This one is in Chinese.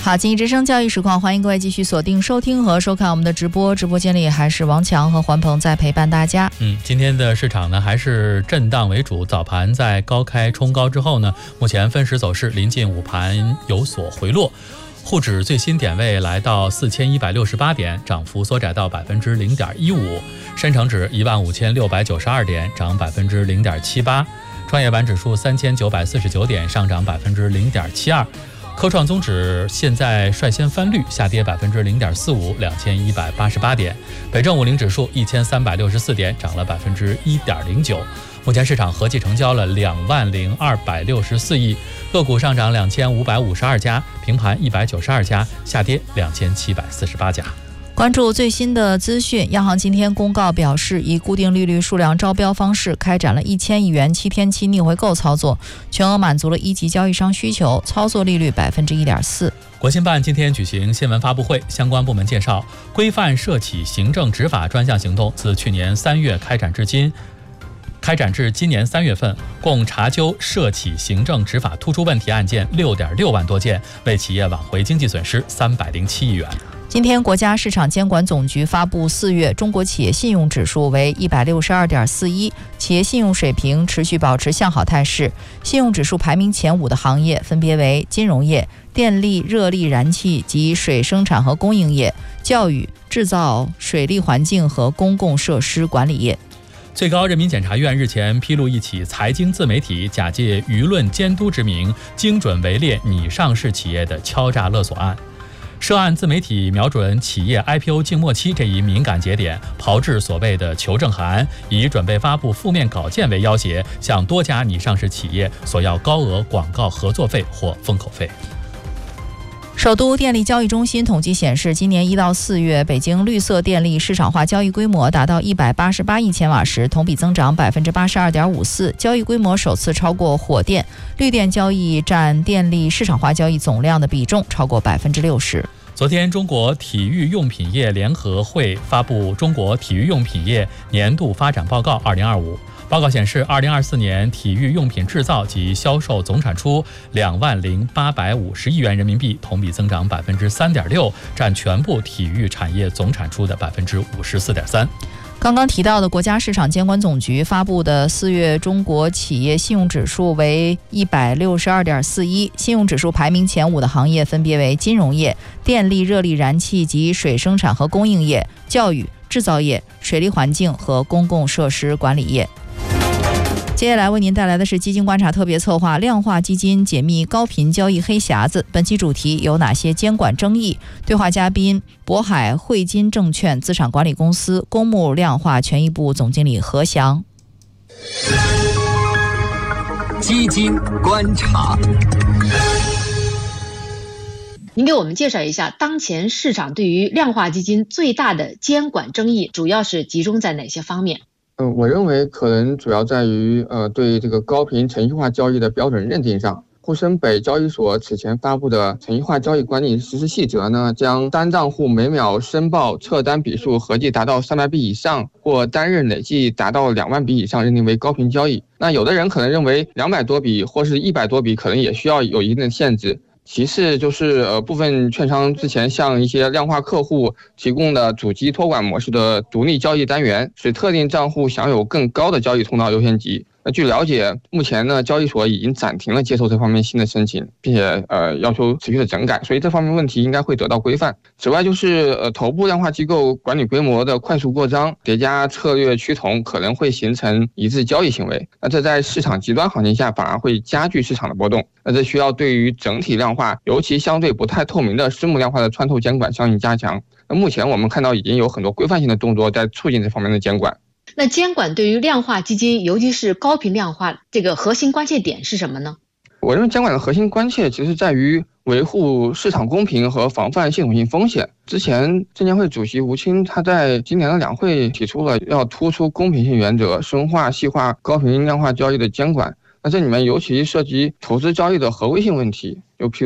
好，经济之声交易实况，欢迎各位继续锁定收听和收看我们的直播。直播间里还是王强和环鹏在陪伴大家。 今天的市场呢还是震荡为主，早盘在高开冲高之后呢，目前分时走势临近午盘有所回落。沪指最新点位来到4168点，涨幅缩窄到0.15%。深成指15692点，涨0.78%。创业板指数3949点，上涨0.72%。科创综指现在率先翻绿，下跌0.45%， 2188点。北证50指数1364点，涨了1.09%。目前市场合计成交了20264亿，个股上涨2552家，平盘192家，下跌2748家。 关注最新的资讯，央行今天公告表示，以固定利率数量招标方式开展了1000亿元7天期逆回购操作，全额满足了一级交易商需求，操作利率1.4%。 国新办今天举行新闻发布会，相关部门介绍，规范涉企行政执法专项行动自去年3月开展至今年3月份，共查究涉企行政执法突出问题案件6.6万多件，为企业挽回经济损失307亿元。 今天，国家市场监管总局发布4月中国企业信用指数为162.41，企业信用水平持续保持向好态势。信用指数排名前5的行业分别为金融业、电力、热力、燃气及水生产和供应业、教育、制造、水利环境和公共设施管理业。 最高人民检察院日前披露一起财经自媒体假借舆论监督之名，精准围猎拟上市企业的敲诈勒索案。涉案自媒体瞄准企业 IPO 静默期这一敏感节点，炮制所谓的求证函，以准备发布负面稿件为要挟，向多家拟上市企业索要高额广告合作费或封口费。 首都电力交易中心统计显示，今年1到4月，北京绿色电力市场化交易规模达到188亿千瓦时，同比增长82.54%，交易规模首次超过火电，绿电交易占电力市场化交易总量的比重超过60%。 昨天，中国体育用品业联合会发布《中国体育用品业年度发展报告2025》。报告显示，2024年体育用品制造及销售总产出20850亿元人民币，同比增长3.6%，占全部体育产业总产出的54.3%。 刚刚提到的国家市场监管总局发布的4月中国企业信用指数为162.41，信用指数排名前5的行业分别为金融业、电力、热力、燃气及水生产和供应业、教育、制造业、水利环境和公共设施管理业。接下来为您带来的是基金观察特别策划，量化基金解密高频交易黑匣子。本期主题有哪些监管争议？对话嘉宾：渤海汇金证券资产管理公司公募量化权益部总经理何翔。 基金观察。 您给我们介绍一下，当前市场对于量化基金最大的监管争议主要是集中在哪些方面？ 我认为可能主要在于对这个高频程序化交易的标准认定上。沪深北交易所此前发布的程序化交易管理实施细则呢，将单账户每秒申报撤单笔数合计达到300笔以上，或单日累计达到2万笔以上认定为高频交易。那有的人可能认为200多笔或是100多笔可能也需要有一定的限制。其次就是部分券商之前向一些量化客户提供的主机托管模式的独立交易单元，使特定账户享有更高的交易通道优先级。据了解，目前呢，交易所已经暂停了接受这方面新的申请，并且要求持续的整改，所以这方面问题应该会得到规范。此外，就是头部量化机构管理规模的快速扩张，叠加策略趋同，可能会形成一致交易行为。那这在市场极端行情下反而会加剧市场的波动。那这需要对于整体量化，尤其相对不太透明的私募量化的穿透监管相应加强。那目前我们看到已经有很多规范性的动作在促进这方面的监管。 那监管对于量化基金，尤其是高频量化，这个核心关切点是什么呢？ 我认为监管的核心关切其实在于维护市场公平和防范系统性风险。之前证监会主席吴清他在今年的两会提出了要突出公平性原则，深化细化高频量化交易的监管。那这里面尤其涉及投资交易的合规性问题，又譬如